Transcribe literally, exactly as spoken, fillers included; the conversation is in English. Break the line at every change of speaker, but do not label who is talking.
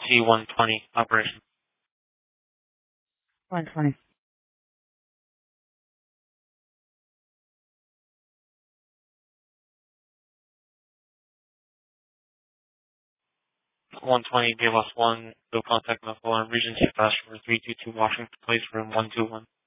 C one twenty operation.
one twenty.
one twenty, give us one, no contact enough alarm, Regency Fast for three two two Washington Place, room one two one.